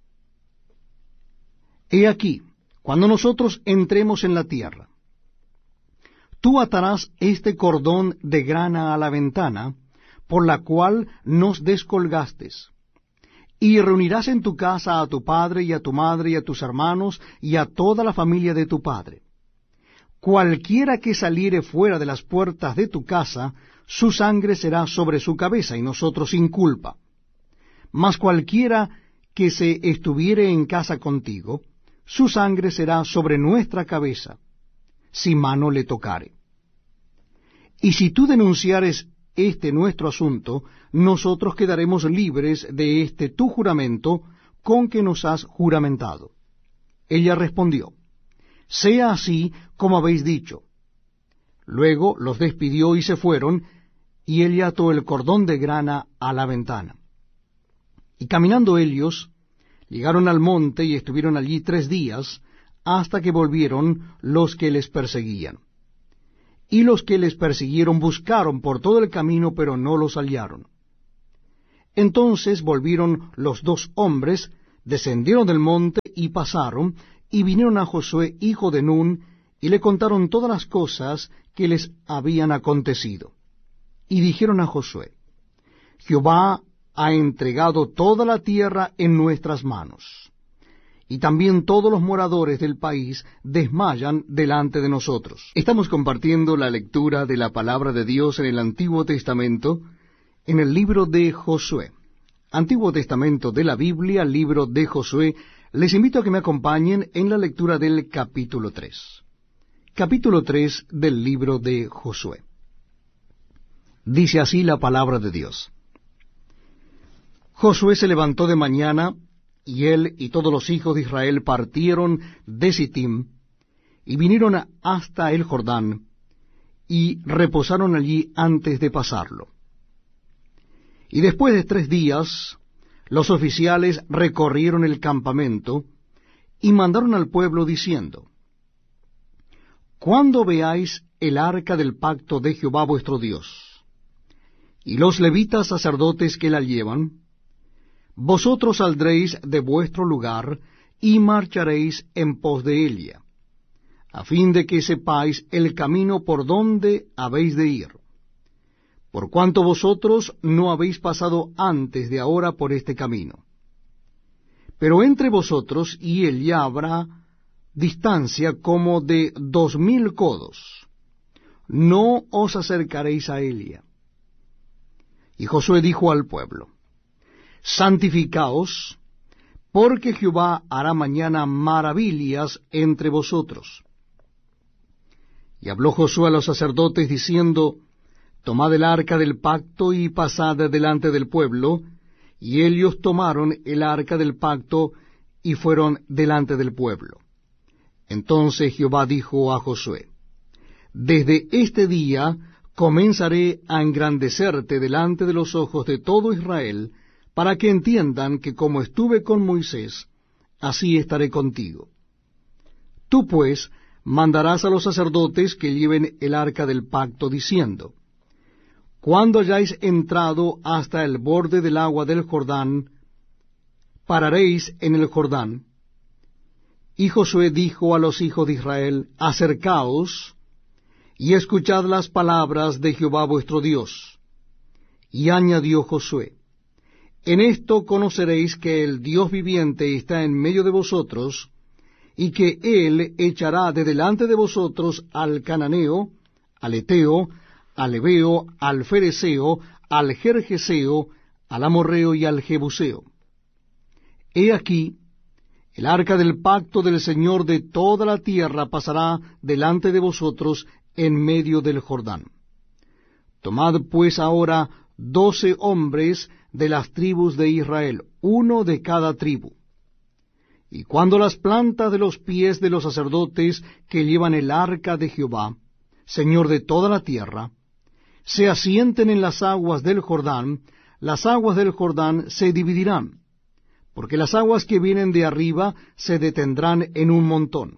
A: He aquí, cuando nosotros entremos en la tierra, tú atarás este cordón de grana a la ventana, por la cual nos descolgastes, y reunirás en tu casa a tu padre y a tu madre y a tus hermanos y a toda la familia de tu padre. Cualquiera que saliere fuera de las puertas de tu casa, su sangre será sobre su cabeza, y nosotros sin culpa. Mas cualquiera que se estuviere en casa contigo, su sangre será sobre nuestra cabeza, si mano le tocare. Y si tú denunciares este nuestro asunto, nosotros quedaremos libres de este tu juramento con que nos has juramentado. Ella respondió: Sea así como habéis dicho. Luego los despidió y se fueron, y ella ató el cordón de grana a la ventana. Y caminando ellos, llegaron al monte y estuvieron allí tres días, hasta que volvieron los que les perseguían. Y los que les persiguieron buscaron por todo el camino, pero no los hallaron. Entonces volvieron los dos hombres, descendieron del monte y pasaron, y vinieron a Josué, hijo de Nun, y le contaron todas las cosas que les habían acontecido. Y dijeron a Josué: Jehová ha entregado toda la tierra en nuestras manos, y también todos los moradores del país desmayan delante de nosotros. Estamos compartiendo la lectura de la palabra de Dios en el Antiguo Testamento, en el libro de Josué. Antiguo Testamento de la Biblia, libro de Josué. Les invito a que me acompañen en la lectura del capítulo tres. Capítulo tres del libro de Josué. Dice así la palabra de Dios. Josué se levantó de mañana, y él y todos los hijos de Israel partieron de Sittim, y vinieron hasta el Jordán, y reposaron allí antes de pasarlo. Y después de tres días, los oficiales recorrieron el campamento, y mandaron al pueblo diciendo: Cuando veáis el arca del pacto de Jehová vuestro Dios, y los levitas sacerdotes que la llevan, vosotros saldréis de vuestro lugar, y marcharéis en pos de ella, a fin de que sepáis el camino por donde habéis de ir, por cuanto vosotros no habéis pasado antes de ahora por este camino. Pero entre vosotros y ella habrá distancia como de dos mil codos. No os acercaréis a ella. Y Josué dijo al pueblo: Santificaos, porque Jehová hará mañana maravillas entre vosotros. Y habló Josué a los sacerdotes diciendo: Tomad el arca del pacto y pasad delante del pueblo. Y ellos tomaron el arca del pacto y fueron delante del pueblo. Entonces Jehová dijo a Josué: Desde este día comenzaré a engrandecerte delante de los ojos de todo Israel, para que entiendan que como estuve con Moisés, así estaré contigo. Tú pues mandarás a los sacerdotes que lleven el arca del pacto, diciendo: Cuando hayáis entrado hasta el borde del agua del Jordán, pararéis en el Jordán. Y Josué dijo a los hijos de Israel: Acercaos, y escuchad las palabras de Jehová vuestro Dios. Y añadió Josué: En esto conoceréis que el Dios viviente está en medio de vosotros, y que Él echará de delante de vosotros al cananeo, al eteo, al heveo, al fereceo, al gergeseo, al amorreo y al jebuseo. He aquí, el arca del pacto del Señor de toda la tierra pasará delante de vosotros en medio del Jordán. Tomad pues ahora doce hombres de las tribus de Israel, uno de cada tribu. Y cuando las plantas de los pies de los sacerdotes que llevan el arca de Jehová, Señor de toda la tierra, se asienten en las aguas del Jordán, las aguas del Jordán se dividirán, porque las aguas que vienen de arriba se detendrán en un montón.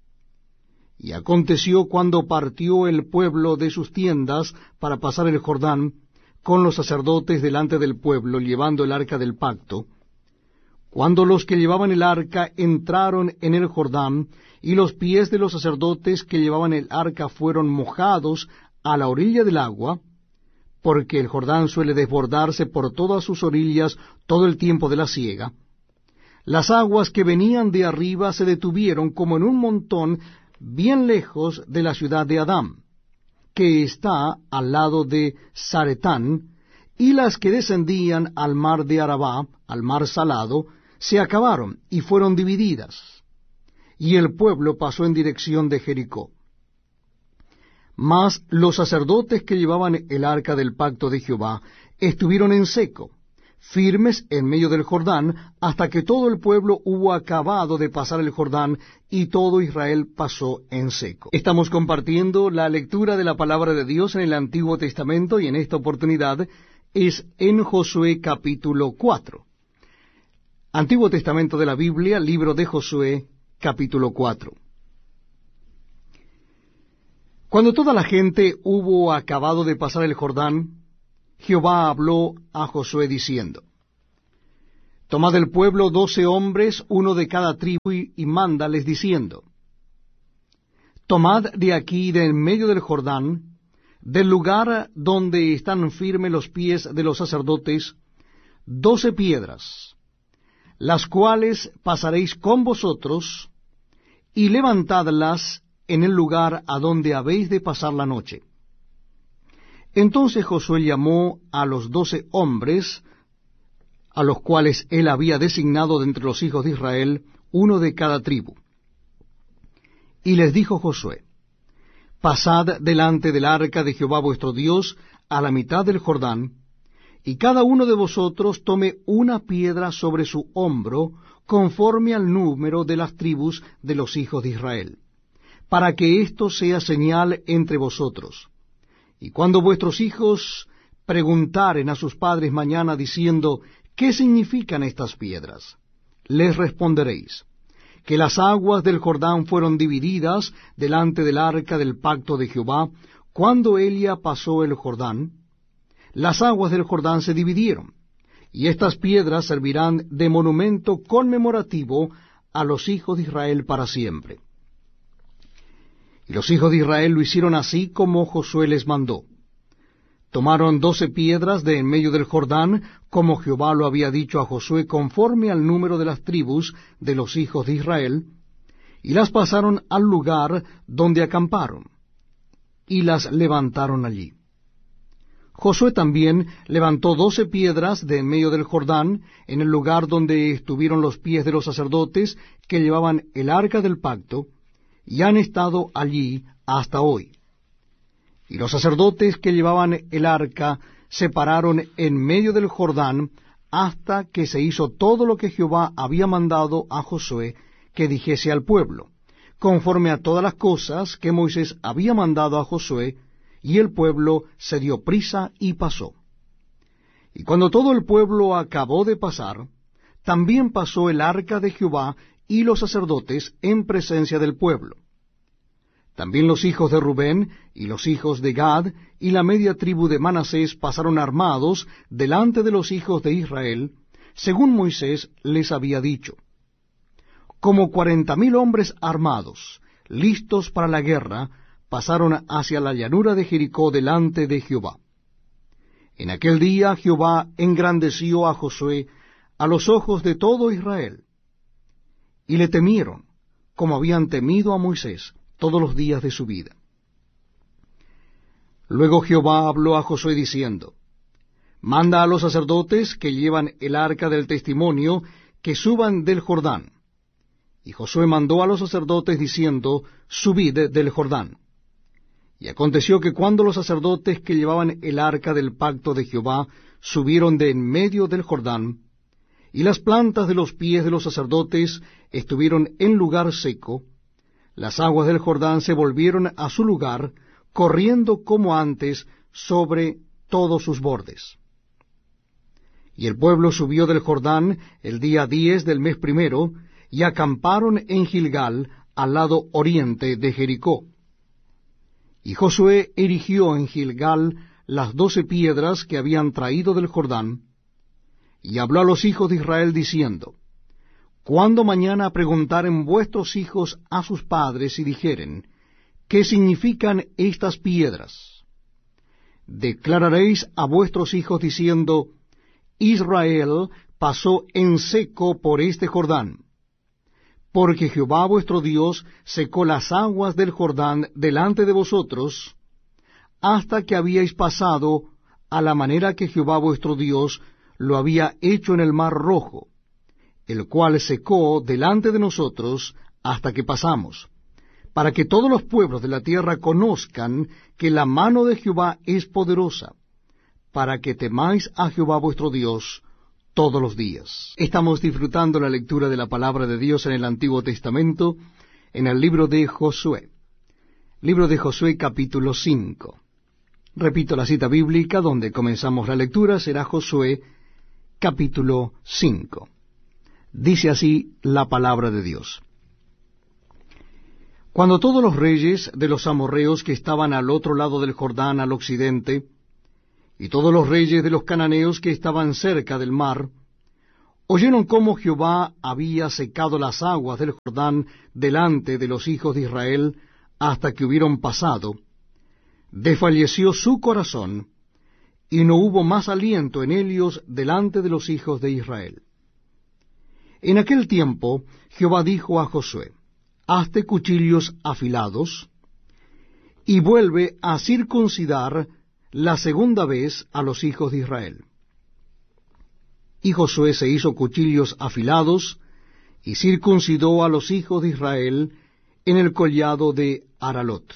A: Y aconteció cuando partió el pueblo de sus tiendas para pasar el Jordán, con los sacerdotes delante del pueblo, llevando el arca del pacto, cuando los que llevaban el arca entraron en el Jordán, y los pies de los sacerdotes que llevaban el arca fueron mojados a la orilla del agua, porque el Jordán suele desbordarse por todas sus orillas todo el tiempo de la siega, las aguas que venían de arriba se detuvieron como en un montón bien lejos de la ciudad de Adám, que está al lado de Zaretán, y las que descendían al mar de Arabá, al mar salado, se acabaron y fueron divididas, y el pueblo pasó en dirección de Jericó. Mas los sacerdotes que llevaban el arca del pacto de Jehová estuvieron en seco, firmes en medio del Jordán, hasta que todo el pueblo hubo acabado de pasar el Jordán, y todo Israel pasó en seco. Estamos compartiendo la lectura de la palabra de Dios en el Antiguo Testamento, y en esta oportunidad es en Josué capítulo cuatro. Antiguo Testamento de la Biblia, libro de Josué, capítulo cuatro. Cuando toda la gente hubo acabado de pasar el Jordán, Jehová habló a Josué diciendo, Tomad del pueblo doce hombres, uno de cada tribu, y, y mándales diciendo, Tomad de aquí, de en medio del Jordán, del lugar donde están firmes los pies de los sacerdotes, doce piedras, las cuales pasaréis con vosotros, y levantadlas en el lugar a donde habéis de pasar la noche. Entonces Josué llamó a los doce hombres, a los cuales él había designado de entre los hijos de Israel, uno de cada tribu. Y les dijo Josué, Pasad delante del arca de Jehová vuestro Dios a la mitad del Jordán, y cada uno de vosotros tome una piedra sobre su hombro, conforme al número de las tribus de los hijos de Israel, para que esto sea señal entre vosotros. Y cuando vuestros hijos preguntaren a sus padres mañana diciendo, ¿qué significan estas piedras?, les responderéis, que las aguas del Jordán fueron divididas delante del arca del pacto de Jehová, cuando Elia pasó el Jordán. Las aguas del Jordán se dividieron, y estas piedras servirán de monumento conmemorativo a los hijos de Israel para siempre. Y los hijos de Israel lo hicieron así como Josué les mandó. Tomaron doce piedras de en medio del Jordán, como Jehová lo había dicho a Josué, conforme al número de las tribus de los hijos de Israel, y las pasaron al lugar donde acamparon, y las levantaron allí. Josué también levantó doce piedras de en medio del Jordán, en el lugar donde estuvieron los pies de los sacerdotes que llevaban el arca del pacto, y han estado allí hasta hoy. Y los sacerdotes que llevaban el arca se pararon en medio del Jordán hasta que se hizo todo lo que Jehová había mandado a Josué que dijese al pueblo, conforme a todas las cosas que Moisés había mandado a Josué, y el pueblo se dio prisa y pasó. Y cuando todo el pueblo acabó de pasar, también pasó el arca de Jehová y los sacerdotes en presencia del pueblo. También los hijos de Rubén y los hijos de Gad y la media tribu de Manasés pasaron armados delante de los hijos de Israel, según Moisés les había dicho. Como cuarenta mil hombres armados, listos para la guerra, pasaron hacia la llanura de Jericó delante de Jehová. En aquel día Jehová engrandeció a Josué a los ojos de todo Israel, y le temieron, como habían temido a Moisés todos los días de su vida. Luego Jehová habló a Josué diciendo, Manda a los sacerdotes que llevan el arca del testimonio que suban del Jordán. Y Josué mandó a los sacerdotes diciendo, Subid del Jordán. Y aconteció que cuando los sacerdotes que llevaban el arca del pacto de Jehová subieron de en medio del Jordán, y las plantas de los pies de los sacerdotes estuvieron en lugar seco, las aguas del Jordán se volvieron a su lugar, corriendo como antes sobre todos sus bordes. Y el pueblo subió del Jordán el día diez del mes primero, y acamparon en Gilgal, al lado oriente de Jericó. Y Josué erigió en Gilgal las doce piedras que habían traído del Jordán, y habló a los hijos de Israel diciendo, Cuando mañana preguntaren vuestros hijos a sus padres y dijeren, ¿qué significan estas piedras?, declararéis a vuestros hijos diciendo, Israel pasó en seco por este Jordán, porque Jehová vuestro Dios secó las aguas del Jordán delante de vosotros, hasta que habíais pasado a la manera que Jehová vuestro Dios lo había hecho en el mar Rojo, el cual secó delante de nosotros hasta que pasamos, para que todos los pueblos de la tierra conozcan que la mano de Jehová es poderosa, para que temáis a Jehová vuestro Dios todos los días. Estamos disfrutando la lectura de la palabra de Dios en el Antiguo Testamento, en el libro de Josué. Libro de Josué capítulo cinco. Repito la cita bíblica donde comenzamos la lectura, será Josué capítulo cinco. Dice así la palabra de Dios. Cuando todos los reyes de los amorreos que estaban al otro lado del Jordán al occidente, y todos los reyes de los cananeos que estaban cerca del mar, oyeron cómo Jehová había secado las aguas del Jordán delante de los hijos de Israel hasta que hubieron pasado, desfalleció su corazón, y no hubo más aliento en ellos delante de los hijos de Israel. En aquel tiempo Jehová dijo a Josué, hazte cuchillos afilados, y vuelve a circuncidar la segunda vez a los hijos de Israel. Y Josué se hizo cuchillos afilados, y circuncidó a los hijos de Israel en el collado de Aralot.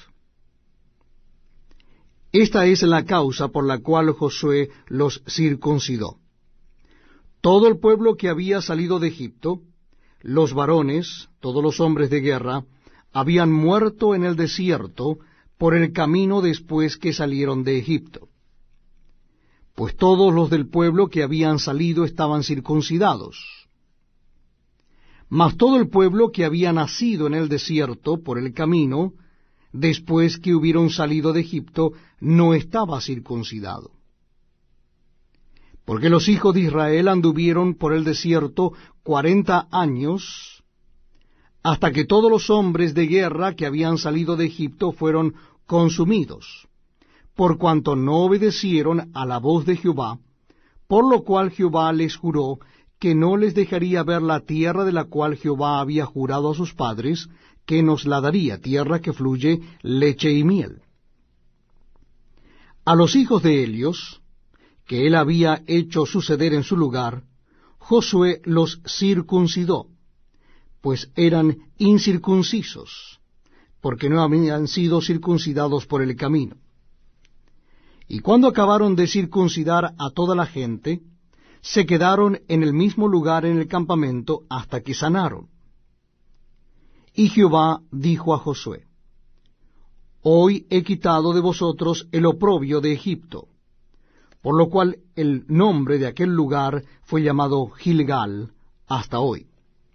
A: Esta es la causa por la cual Josué los circuncidó. Todo el pueblo que había salido de Egipto, los varones, todos los hombres de guerra, habían muerto en el desierto por el camino después que salieron de Egipto. Pues todos los del pueblo que habían salido estaban circuncidados. Mas todo el pueblo que había nacido en el desierto por el camino, después que hubieron salido de Egipto, no estaba circuncidado. Porque los hijos de Israel anduvieron por el desierto cuarenta años, hasta que todos los hombres de guerra que habían salido de Egipto fueron consumidos, por cuanto no obedecieron a la voz de Jehová, por lo cual Jehová les juró que no les dejaría ver la tierra de la cual Jehová había jurado a sus padres, que nos la daría, tierra que fluye leche y miel. A los hijos de Helios, que él había hecho suceder en su lugar, Josué los circuncidó, pues eran incircuncisos, porque no habían sido circuncidados por el camino. Y cuando acabaron de circuncidar a toda la gente, se quedaron en el mismo lugar en el campamento hasta que sanaron. Y Jehová dijo a Josué, hoy he quitado de vosotros el oprobio de Egipto, por lo cual el nombre de aquel lugar fue llamado Gilgal hasta hoy.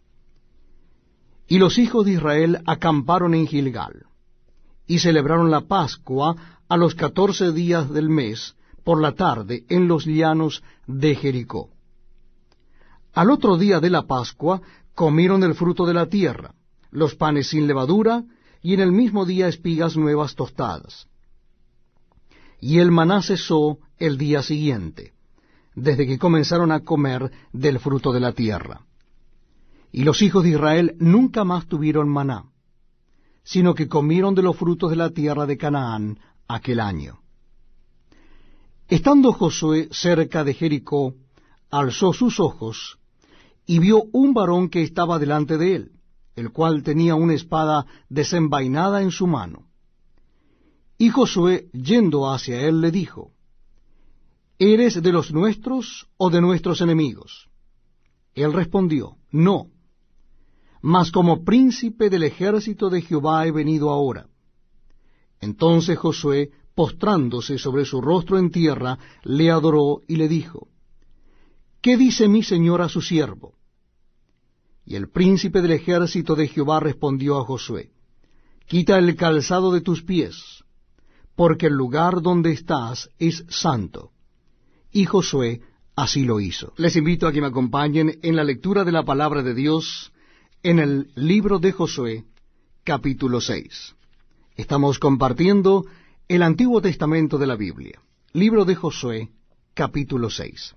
A: Y los hijos de Israel acamparon en Gilgal, y celebraron la Pascua a los catorce días del mes, por la tarde, en los llanos de Jericó. Al otro día de la Pascua comieron el fruto de la tierra, los panes sin levadura, y en el mismo día espigas nuevas tostadas. Y el maná cesó el día siguiente, desde que comenzaron a comer del fruto de la tierra. Y los hijos de Israel nunca más tuvieron maná, sino que comieron de los frutos de la tierra de Canaán aquel año. Estando Josué cerca de Jericó, alzó sus ojos, y vio un varón que estaba delante de él, el cual tenía una espada desenvainada en su mano. Y Josué, yendo hacia él, le dijo, ¿eres de los nuestros o de nuestros enemigos? Él respondió, no, mas como príncipe del ejército de Jehová he venido ahora. Entonces Josué, postrándose sobre su rostro en tierra, le adoró y le dijo, ¿qué dice mi señor a su siervo? Y el príncipe del ejército de Jehová respondió a Josué, quita el calzado de tus pies, porque el lugar donde estás es santo. Y Josué así lo hizo. Les invito a que me acompañen en la lectura de la palabra de Dios en el libro de Josué, capítulo seis. Estamos compartiendo el Antiguo Testamento de la Biblia. Libro de Josué, capítulo seis.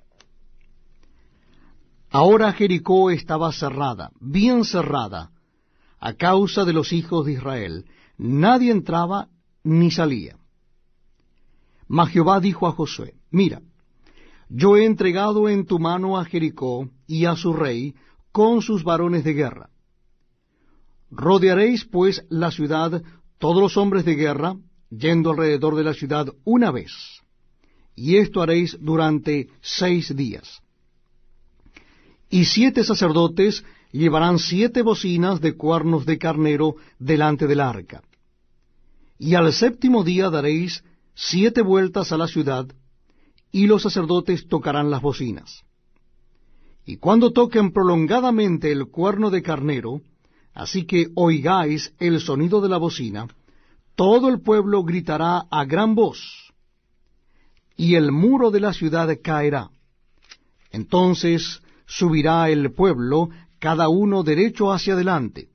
A: Ahora Jericó estaba cerrada, bien cerrada, a causa de los hijos de Israel. Nadie entraba ni salía. Mas Jehová dijo a Josué, mira, yo he entregado en tu mano a Jericó y a su rey con sus varones de guerra. Rodearéis pues la ciudad todos los hombres de guerra, yendo alrededor de la ciudad una vez, y esto haréis durante seis días. Y siete sacerdotes llevarán siete bocinas de cuernos de carnero delante del arca. Y al séptimo día daréis siete vueltas a la ciudad, y los sacerdotes tocarán las bocinas. Y cuando toquen prolongadamente el cuerno de carnero, Así que oigáis el sonido de la bocina, todo el pueblo gritará a gran voz, y el muro de la ciudad caerá. Entonces subirá el pueblo, cada uno derecho hacia adelante,